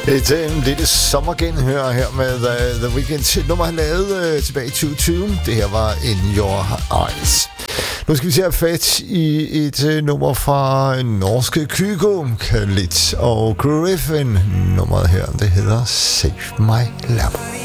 Et lille sommergenhør her med The Weeknd. Nummer han lavede tilbage i 2020. Det her var In Your Eyes. Nu skal vi se at fat i et nummer fra norske Kygo, Khalid og Griffin. Nummeret her, det hedder Save My Love.